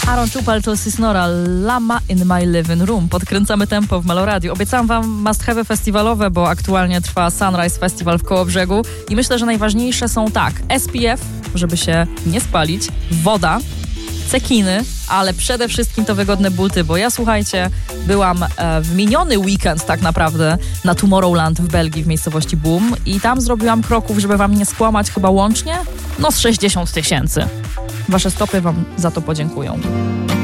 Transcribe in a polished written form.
Aaron Czupal to Sisnora, Lama in my living room. Podkręcamy tempo w Meloradiu. Obiecałam wam must-have'y festiwalowe, bo aktualnie trwa Sunrise Festival w Kołobrzegu i myślę, że najważniejsze są tak: SPF, żeby się nie spalić, woda, cekiny, ale przede wszystkim to wygodne buty, bo ja, słuchajcie, byłam w miniony weekend tak naprawdę na Tomorrowland w Belgii, w miejscowości Boom i tam zrobiłam kroków, żeby wam nie skłamać, chyba łącznie z 60 000. Wasze stopy wam za to podziękują.